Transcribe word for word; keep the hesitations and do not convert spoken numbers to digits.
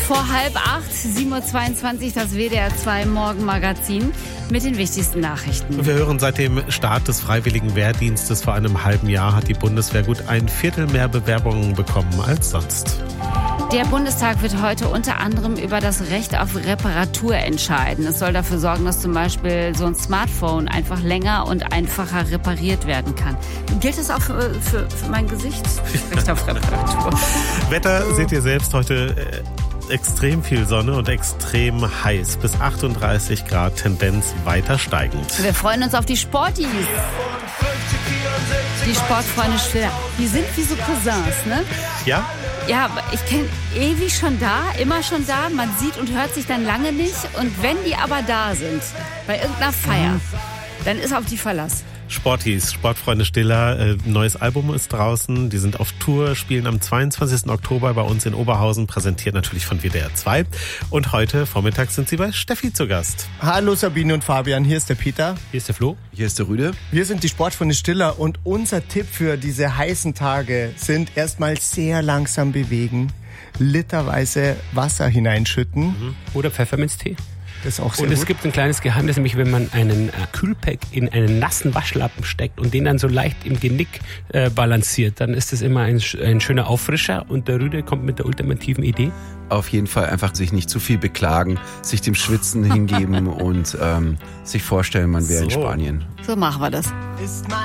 vor halb acht, sieben Uhr zweiundzwanzig, das W D R zwei Morgenmagazin mit den wichtigsten Nachrichten. Wir hören, seit dem Start des Freiwilligen Wehrdienstes vor einem halben Jahr hat die Bundeswehr gut ein Viertel mehr Bewerbungen bekommen als sonst. Der Bundestag wird heute unter anderem über das Recht auf Reparatur entscheiden. Es soll dafür sorgen, dass zum Beispiel so ein Smartphone einfach länger und einfacher repariert werden kann. Gilt das auch für, für, für mein Gesicht? Recht auf Reparatur. Wetter seht ihr selbst heute. Äh, extrem viel Sonne und extrem heiß. Bis achtunddreißig Grad, Tendenz weiter steigend. Wir freuen uns auf die Sportis. Die Sportfreunde Stiller. Die sind wie so Cousins, ne? Ja? Ja, ich kenne ewig schon da, immer schon da. Man sieht und hört sich dann lange nicht. Und wenn die aber da sind, bei irgendeiner Feier, mhm. dann ist auf die Verlass. Sportis, Sportfreunde Stiller, äh, neues Album ist draußen. Die sind auf Tour, spielen am zweiundzwanzigsten Oktober bei uns in Oberhausen, präsentiert natürlich von W D R zwei. Und heute Vormittag sind sie bei Steffi zu Gast. Hallo Sabine und Fabian, hier ist der Peter. Hier ist der Flo. Hier ist der Rüde. Wir sind die Sportfreunde Stiller und unser Tipp für diese heißen Tage sind erstmal sehr langsam bewegen, literweise Wasser hineinschütten. Mhm. Oder Pfefferminztee. Das ist auch sehr und es gut. gibt ein kleines Geheimnis, nämlich wenn man einen äh, Kühlpack in einen nassen Waschlappen steckt und den dann so leicht im Genick äh, balanciert, dann ist das immer ein, ein schöner Auffrischer. Und der Rüde kommt mit der ultimativen Idee. Auf jeden Fall einfach sich nicht zu viel beklagen, sich dem Schwitzen hingeben und ähm, sich vorstellen, man wäre so. in Spanien. So machen wir das. Ist mein